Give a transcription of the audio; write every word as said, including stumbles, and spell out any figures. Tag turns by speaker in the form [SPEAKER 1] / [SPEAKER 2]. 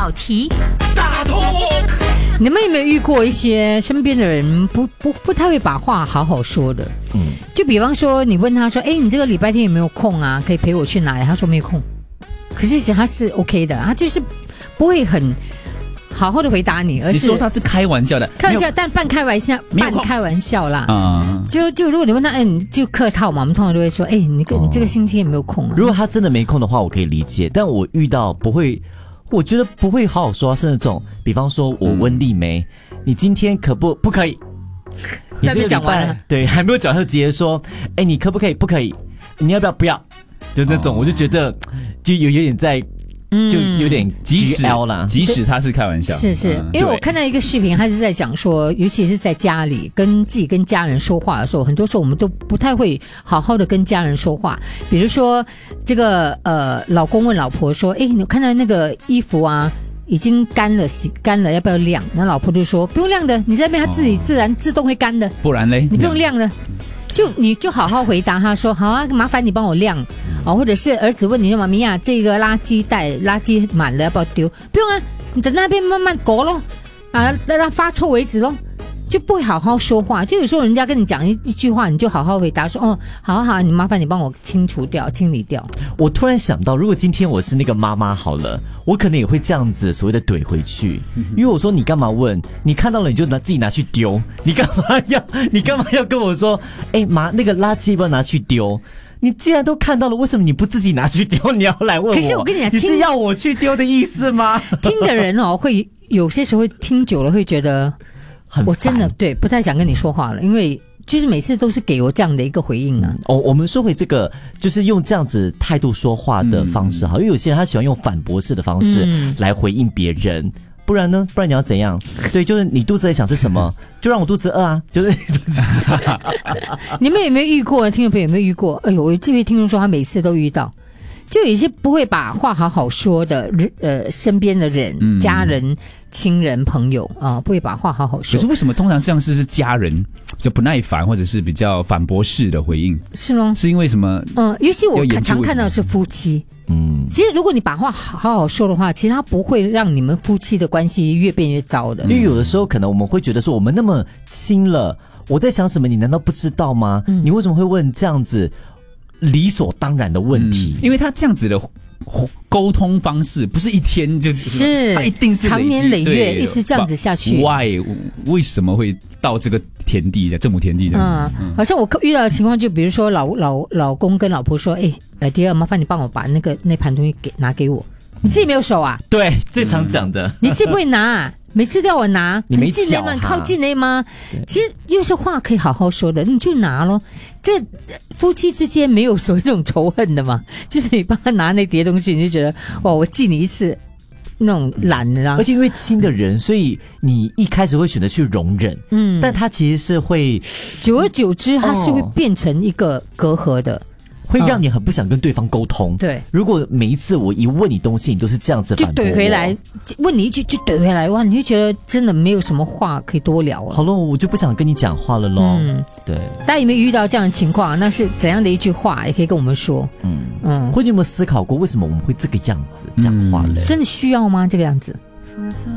[SPEAKER 1] 小题
[SPEAKER 2] 大 talk。
[SPEAKER 1] 你们有没有遇过一些身边的人不不不太会把话好好说的？嗯，就比方说你问他说，哎，你这个礼拜天有没有空啊？可以陪我去哪里？他说没有空，可是其实他是 OK 的，他就是不会很好好的回答你，而是
[SPEAKER 3] 你说他是开玩笑的，
[SPEAKER 1] 开玩笑，但半开玩笑，半开玩笑啦。
[SPEAKER 3] 嗯，
[SPEAKER 1] 就就如果你问他，哎，你就客套嘛，我们通常都会说，哎，你个、哦、你这个星期有没有空啊？
[SPEAKER 2] 如果他真的没空的话，我可以理解，但我遇到不会。我觉得不会好好说，是那种，比方说我问丽梅，嗯、你今天可不不可以？你这个
[SPEAKER 1] 讲完了，
[SPEAKER 2] 对，还没有讲，就直接说，哎，你可不可以？不可以？你要不要？不要？就那种，哦、我就觉得就有有点在。就有点 G L 啦，
[SPEAKER 3] 即使他是开玩笑，
[SPEAKER 1] 是是，因为我看到一个视频，他是在讲说，尤其是在家里跟自己跟家人说话的时候，很多时候我们都不太会好好的跟家人说话。比如说，这个呃，老公问老婆说：“哎，你看到那个衣服啊，已经干了，洗干了，要不要晾？”那老婆就说：“不用晾的，你这边它自己自然自动会干的，
[SPEAKER 3] 不然嘞，
[SPEAKER 1] 你不用晾的。”就你就好好回答他说好啊，麻烦你帮我晾啊，或者是儿子问你说妈咪呀，这个垃圾袋垃圾满了要不要丢？不用啊，你等那边慢慢裹咯，啊，让它发臭为止咯。就不会好好说话，就有时候人家跟你讲 一, 一句话，你就好好回答说哦，好好，你麻烦你帮我清除掉、清理掉。
[SPEAKER 2] 我突然想到，如果今天我是那个妈妈好了，我可能也会这样子所谓的怼回去，因为我说你干嘛问？你看到了你就拿自己拿去丢，你干嘛要你干嘛要跟我说？哎妈，那个垃圾要不要拿去丢？你既然都看到了，为什么你不自己拿去丢？你要来问我？
[SPEAKER 1] 可是我跟你讲，
[SPEAKER 2] 你是要我去丢的意思吗？
[SPEAKER 1] 听的人哦，会有些时候会听久了会觉得。我真的对不太想跟你说话了，因为就是每次都是给我这样的一个回应啊。
[SPEAKER 2] 哦，我们说回这个，就是用这样子态度说话的方式哈，嗯、因为有些人他喜欢用反驳式的方式来回应别人，嗯、不然呢？不然你要怎样？对，就是你肚子在想是什么，就让我肚子饿啊，就是。
[SPEAKER 1] 你们有没有遇过？听众朋友有没有遇过？哎呦，我这位听众说他每次都遇到。就有一些不会把话好好说的，呃，身边的人、嗯、家人、亲人、朋友啊、呃，不会把话好好说。
[SPEAKER 3] 可是为什么通常像是是家人就不耐烦，或者是比较反驳式的回应？
[SPEAKER 1] 是吗？
[SPEAKER 3] 是因为什么？
[SPEAKER 1] 嗯，尤其我常看到的是夫妻。嗯，其实如果你把话好好说的话，其实它不会让你们夫妻的关系越变越糟的。
[SPEAKER 2] 因为有的时候可能我们会觉得说，我们那么亲了，我在想什么，你难道不知道吗？嗯、你为什么会问这样子？理所当然的问题、
[SPEAKER 3] 嗯，因为他这样子的沟通方式不是一天就，
[SPEAKER 1] 是，
[SPEAKER 3] 他一定是
[SPEAKER 1] 长年累月一直这样子下去。
[SPEAKER 3] Why 为什么会到这个田地，这亩田地？
[SPEAKER 1] 嗯，嗯好像我遇到的情况，就比如说老老老公跟老婆说：“哎，呃，第二，麻烦你帮我把那个那盘东西给拿给我。”你自己没有手啊？
[SPEAKER 2] 对，最常讲的，
[SPEAKER 1] 你自己不会拿、啊。每次都要我拿，
[SPEAKER 2] 你没脚
[SPEAKER 1] 吗？靠近的吗？其实有些话可以好好说的，你就拿咯。这夫妻之间没有所谓这种仇恨的嘛，就是你帮他拿那叠东西，你就觉得哇，我记你一次那种懒的啊。
[SPEAKER 2] 而且因为亲的人，所以你一开始会选择去容忍，嗯，但他其实是会
[SPEAKER 1] 久而久之，他是会变成一个隔阂的。
[SPEAKER 2] 会让你很不想跟对方沟通。
[SPEAKER 1] 对，
[SPEAKER 2] 如果每一次我一问你东西，你都是这样子反驳我，
[SPEAKER 1] 就怼回来，问你一句就怼回来，哇，你就觉得真的没有什么话可以多聊了。
[SPEAKER 2] 好了，我就不想跟你讲话了咯。嗯，对。
[SPEAKER 1] 大家有没有遇到这样的情况？那是怎样的一句话？也可以跟我们说。嗯嗯，
[SPEAKER 2] 或者有没有思考过，为什么我们会这个样子讲话呢？
[SPEAKER 1] 真的需要吗？这个样子？